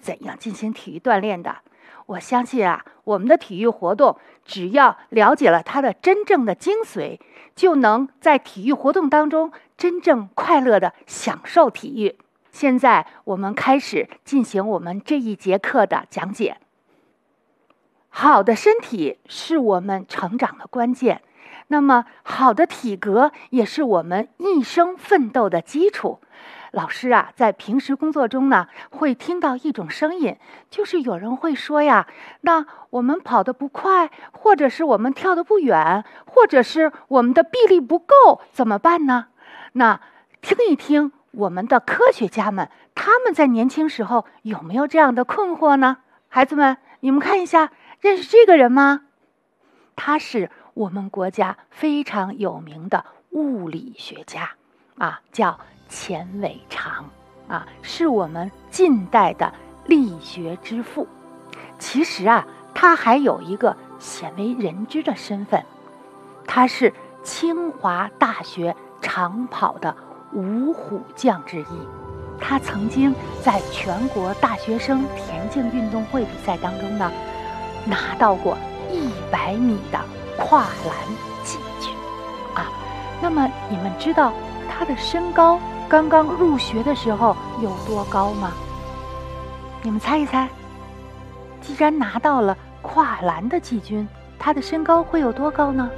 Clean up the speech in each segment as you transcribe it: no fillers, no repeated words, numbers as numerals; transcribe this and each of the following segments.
怎样进行体育锻炼的。我相信啊，我们的体育活动只要了解了它的真正的精髓，就能在体育活动当中真正快乐地享受体育。现在我们开始进行我们这一节课的讲解。好的身体是我们成长的关键，那么好的体格也是我们一生奋斗的基础。老师啊，在平时工作中呢，会听到一种声音，就是有人会说呀，那我们跑得不快，或者是我们跳得不远，或者是我们的臂力不够，怎么办呢？那听一听我们的科学家们，他们在年轻时候有没有这样的困惑呢？孩子们，你们看一下，认识这个人吗？他是我们国家非常有名的物理学家啊，叫钱伟长啊，是我们近代的力学之父。其实啊，他还有一个鲜为人知的身份，他是清华大学长跑的五虎将之一。他曾经在全国大学生田径运动会比赛当中呢，拿到过100米的跨栏季军啊。那么你们知道他的身高刚刚入学的时候有多高吗？你们猜一猜，既然拿到了跨栏的季军，他的身高会有多高呢？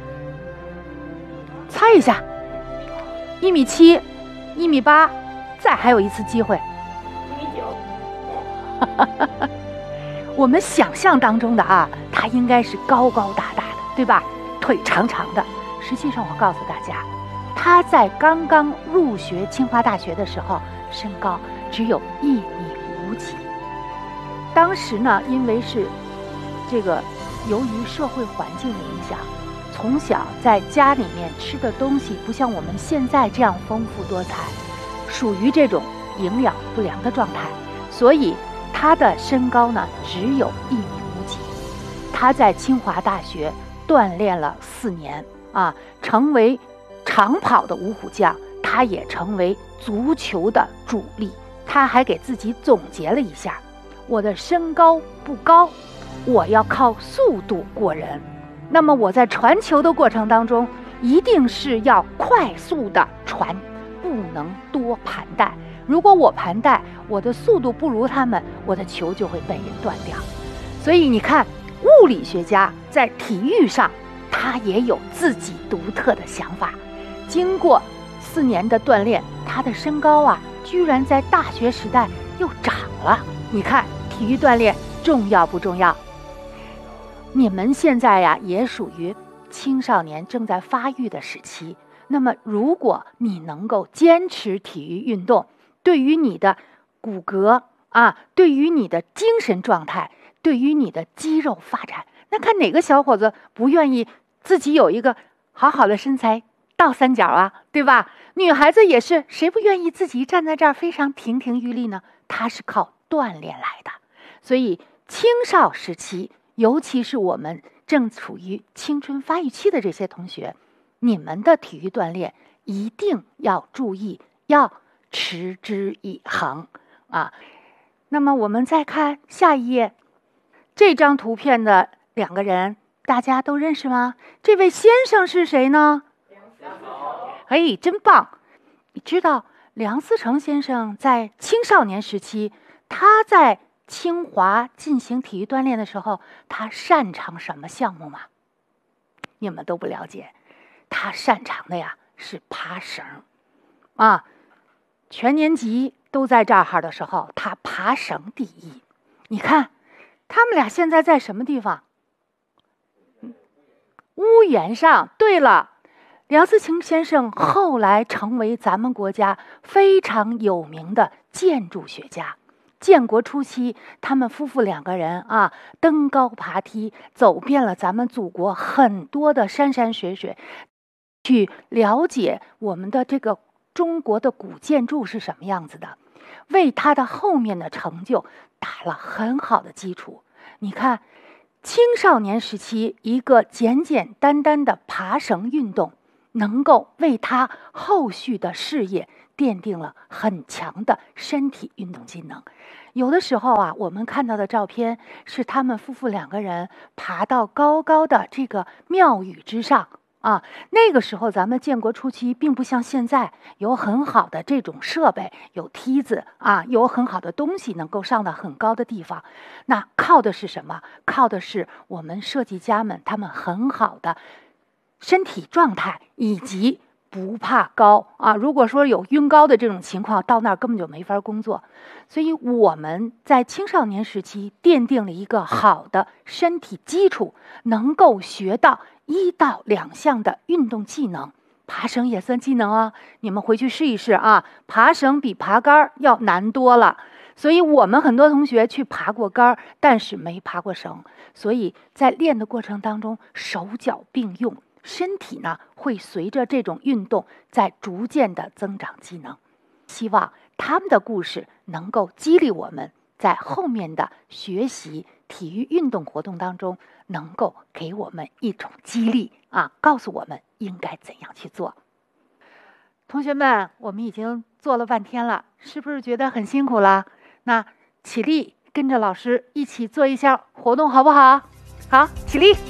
猜一下，1.7米、1.8米，再还有一次机会 1.9米。 我们想象当中的啊，他应该是高高大大的，对吧？腿长长的。实际上，我告诉大家，他在刚刚入学清华大学的时候，身高只有1.5米几。当时呢，因为是这个由于社会环境的影响，从小在家里面吃的东西不像我们现在这样丰富多彩，属于这种营养不良的状态，所以他的身高呢只有1.5米几。他在清华大学锻炼了4年啊，成为长跑的五虎将，他也成为足球的主力。他还给自己总结了一下，我的身高不高，我要靠速度过人。那么我在传球的过程当中，一定是要快速的传，不能多盘带。如果我盘带，我的速度不如他们，我的球就会被人断掉。所以你看，物理学家在体育上，他也有自己独特的想法。经过4年的锻炼，他的身高啊，居然在大学时代又长了。你看，体育锻炼重要不重要？你们现在呀，也属于青少年正在发育的时期。那么，如果你能够坚持体育运动，对于你的骨骼啊，对于你的精神状态，对于你的肌肉发展，那看哪个小伙子不愿意自己有一个好好的身材，倒三角啊，对吧？女孩子也是，谁不愿意自己站在这儿非常亭亭玉立呢？她是靠锻炼来的。所以青少时期，尤其是我们正处于青春发育期的这些同学，你们的体育锻炼一定要注意，要持之以恒啊。那么我们再看下一页，这张图片的2个人，大家都认识吗？这位先生是谁呢？哎，真棒！你知道梁思成先生在青少年时期，他在清华进行体育锻炼的时候，他擅长什么项目吗？你们都不了解，他擅长的呀是爬绳啊。全年级都在这儿的时候，他爬绳第一。你看，他们俩现在在什么地方？屋檐上。对了，梁思成先生后来成为咱们国家非常有名的建筑学家。建国初期，他们夫妇2个人啊，登高爬梯，走遍了咱们祖国很多的山山水水，去了解我们的这个中国的古建筑是什么样子的，为他的后面的成就打了很好的基础。你看，青少年时期一个简简单单的爬绳运动，能够为他后续的事业奠定了很强的身体运动技能。 有的时候啊，我们看到的照片是他们夫妇2个人爬到高高的这个庙宇之上啊。那个时候咱们建国初期并不像现在有很好的这种设备，有梯子啊，有很好的东西能够上到很高的地方。那靠的是什么？靠的是我们设计家们他们很好的身体状态以及不怕高啊！如果说有晕高的这种情况，到那儿根本就没法工作。所以我们在青少年时期奠定了一个好的身体基础，能够学到1到2项的运动技能。爬绳也算技能啊，你们回去试一试啊！爬绳比爬杆要难多了。所以我们很多同学去爬过杆，但是没爬过绳，所以在练的过程当中，手脚并用。身体呢会随着这种运动在逐渐的增长机能。希望他们的故事能够激励我们在后面的学习体育运动活动当中能够给我们一种激励啊，告诉我们应该怎样去做。同学们，我们已经做了半天了，是不是觉得很辛苦了？那起立，跟着老师一起做一下活动好不好？好，起立。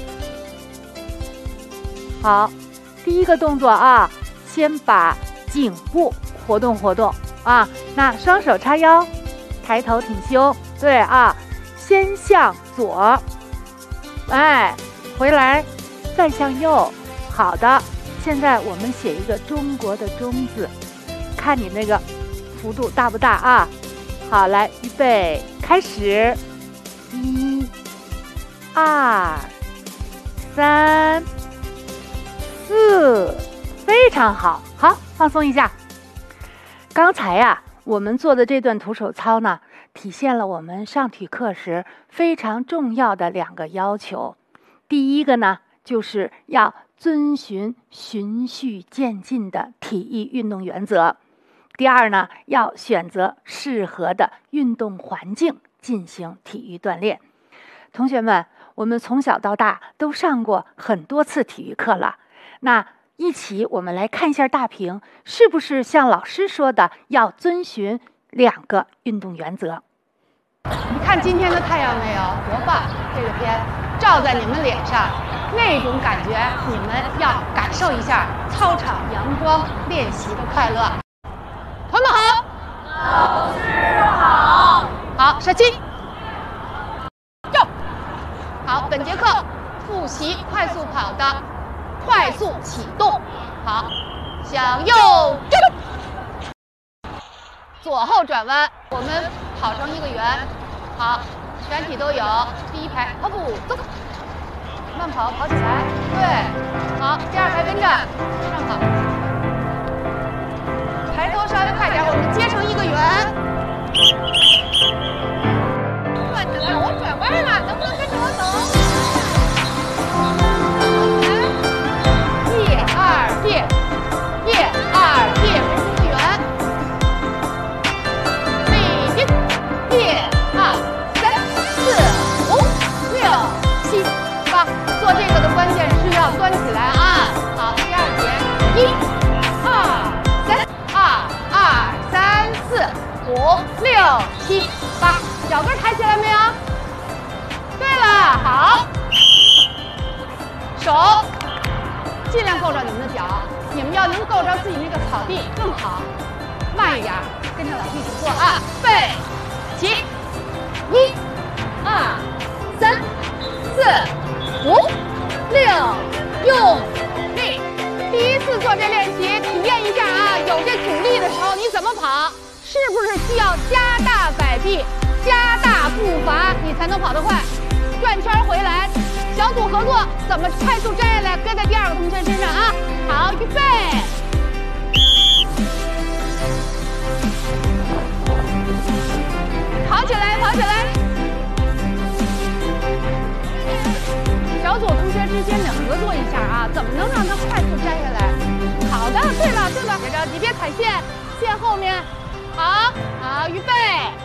好，第一个动作啊，先把颈部活动活动啊，那双手叉腰，抬头挺胸，对啊，先向左，哎，回来，再向右，好的。现在我们写一个中国的中字，看你那个幅度大不大啊？好，来，预备，开始，1、2、3、4，非常好，好，放松一下。刚才呀，我们做的这段徒手操呢，体现了我们上体育课时非常重要的2个要求。第一个呢，就是要遵循循序渐进的体育运动原则。第二呢，要选择适合的运动环境进行体育锻炼。同学们，我们从小到大都上过很多次体育课了。那一起我们来看一下大屏，是不是像老师说的要遵循2个运动原则？ 你看今天的太阳没有？多棒！这个天照在你们脸上，那种感觉你们要感受一下操场阳光练习的快乐。同们好， 老师好。 好，射击。go。好，本节课复习快速跑的快速启动。好，向右左后转弯，我们跑成一个圆。好，全体都有。第一排跑步走，慢跑跑起来。对，好，第2排跟着，非常好。抬头稍微快点，我们接成一个圆。转起来，我转弯了，能不能跟着我走？1、2、变，1、2、变，成一个圆。begin， 1、2、3、4、5、6、7、8。做这个的关键是要端起来啊！好，第2节，1、2、3、2、3、4、5、6、7、8，脚跟抬起来没有？对了，好，手尽量够着你们的脚，你们要能够着自己那个草地更好。慢一点，跟着老师一起做啊！备，起，1、2、3、4、5、6，用力。第一次做这练习，体验一下啊，有这阻力的时候你怎么跑？是不是需要加大摆臂、加大步伐，你才能跑得快？转圈回来，小组合作，怎么快速摘下来，搁在第2个同学身上啊？好，预备。跑起来，跑起来！小组同学之间的合作一下啊，怎么能让他快速摘下来？好的，对了对了，别着急，别踩线，线后面。好，好，预备。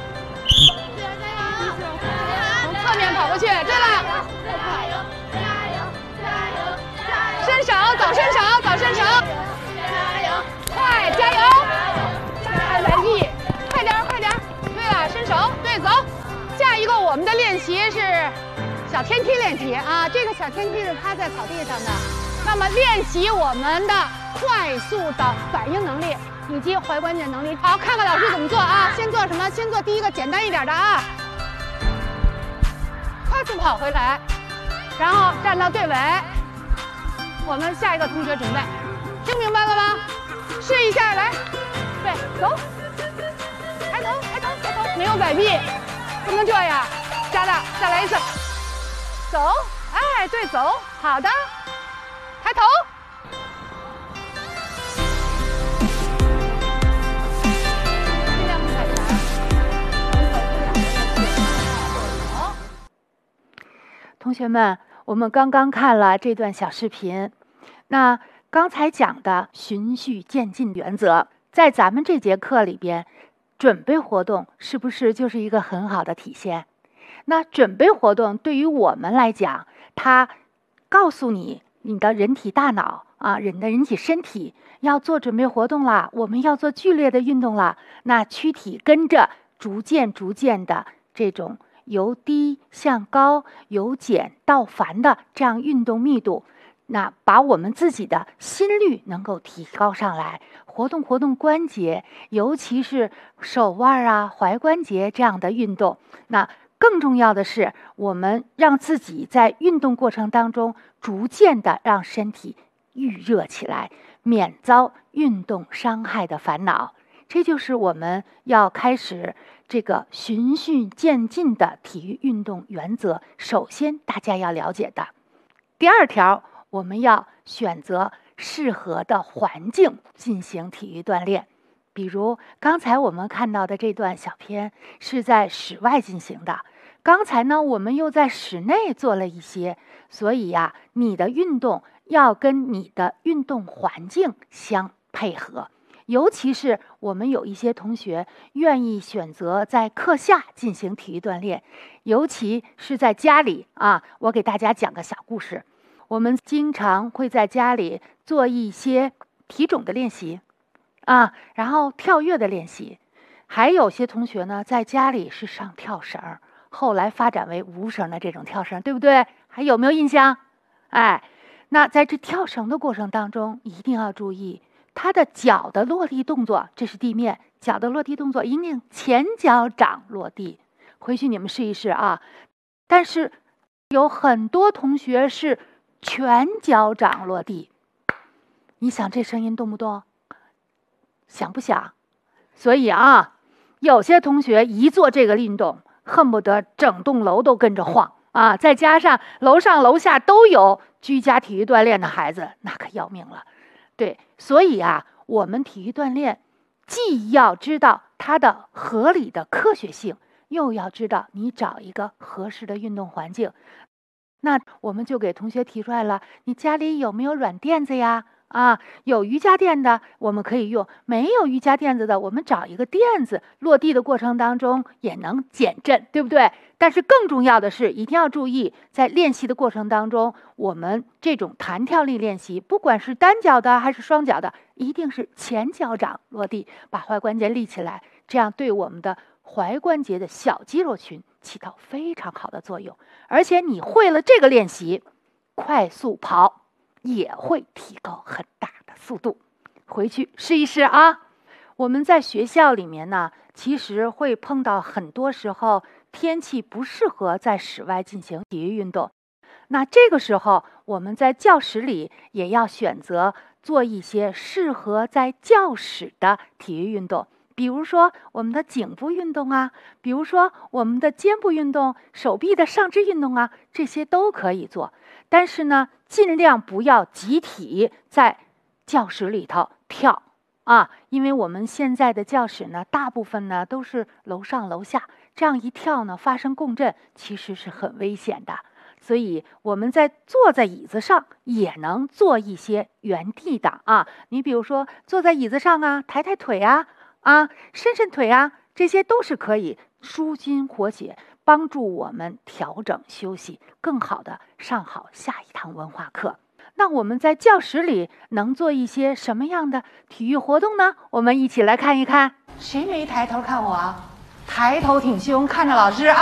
从侧面跑过去。对了，加油，加油，加油，加油！伸手，早伸手，早伸手。加油！快，加油！快来力，快点，快点！对了，伸手。 对，走。下一个我们的练习是小天梯练习啊，这个小天梯是趴在草地上的。那么练习我们的快速的反应能力以及踝关节能力。好，看看老师怎么做啊？先做什么？先做第一个简单一点的啊，快速跑回来，然后站到队尾。我们下一个同学准备，听明白了吗？试一下，来，对，走，抬头，抬头，抬头，没有摆臂，不能这样，加大，再来一次，走，哎，对，走，好的，抬头。尽量不踩船。 同学们，我们刚刚看了这段小视频，那刚才讲的循序渐进原则，在咱们这节课里边，准备活动是不是就是一个很好的体现？那准备活动对于我们来讲，它告诉你的人体大脑啊，人体身体要做准备活动了，我们要做剧烈的运动了，那躯体跟着逐渐的这种由低向高、由简到繁的这样运动密度，那把我们自己的心率能够提高上来，活动关节，尤其是手腕啊、踝关节这样的运动。那更重要的是，我们让自己在运动过程当中逐渐的让身体预热起来，免遭运动伤害的烦恼。这就是我们要开始这个循序渐进的体育运动原则，首先大家要了解的。第二条，我们要选择适合的环境进行体育锻炼。比如刚才我们看到的这段小片是在室外进行的，刚才呢我们又在室内做了一些，所以呀，你的运动要跟你的运动环境相配合。尤其是我们有一些同学愿意选择在课下进行体育锻炼，尤其是在家里啊，我给大家讲个小故事。我们经常会在家里做一些体重的练习啊，然后跳跃的练习，还有些同学呢在家里是上跳绳，后来发展为无绳的这种跳绳，对不对？还有没有印象？哎，那在这跳绳的过程当中，一定要注意他的脚的落地动作，这是地面，脚的落地动作一定前脚掌落地。回去你们试一试啊。但是有很多同学是全脚掌落地，你想这声音动不动？想不想？所以啊，有些同学一做这个运动，恨不得整栋楼都跟着晃啊！再加上楼上楼下都有居家体育锻炼的孩子，那可要命了。对，所以啊，我们体育锻炼既要知道它的合理的科学性，又要知道你找一个合适的运动环境。那我们就给同学提出来了，你家里有没有软垫子呀？啊，有瑜伽垫的我们可以用，没有瑜伽垫子的，我们找一个垫子，落地的过程当中也能减震，对不对？但是更重要的是，一定要注意，在练习的过程当中，我们这种弹跳力练习，不管是单脚的还是双脚的，一定是前脚掌落地，把踝关节立起来，这样对我们的踝关节的小肌肉群起到非常好的作用。而且你会了这个练习，快速跑也会提高很大的速度。回去试一试啊。我们在学校里面呢，其实会碰到很多时候天气不适合在室外进行体育运动，那这个时候我们在教室里也要选择做一些适合在教室的体育运动，比如说我们的颈部运动啊，比如说我们的肩部运动、手臂的上肢运动啊，这些都可以做。但是呢，尽量不要集体在教室里头跳啊，因为我们现在的教室呢，大部分呢都是楼上楼下，这样一跳呢，发生共振，其实是很危险的。所以我们在坐在椅子上也能做一些原地的啊，你比如说坐在椅子上啊，抬抬腿啊，伸伸腿啊，这些都是可以舒筋活血，帮助我们调整休息，更好的上好下一堂文化课。那我们在教室里能做一些什么样的体育活动呢？我们一起来看一看。谁没抬头看我啊？ 抬头挺胸看着老师啊。